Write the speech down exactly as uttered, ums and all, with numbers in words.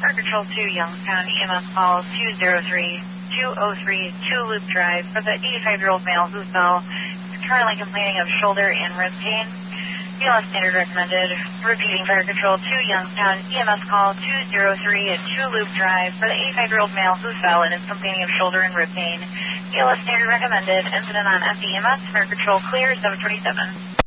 Fire Control two, Youngstown, E M S call two zero three two zero three two Loop Drive for the eighty-five-year-old male who fell. Is currently complaining of shoulder and rib pain. B L S standard recommended. Repeating Fire Control two, Youngstown, E M S call two zero three two Loop Drive for the eighty-five-year-old male who fell and is complaining of shoulder and rib pain. B L S standard recommended. Incident on F E M S. Fire Control clear, seven twenty-seven.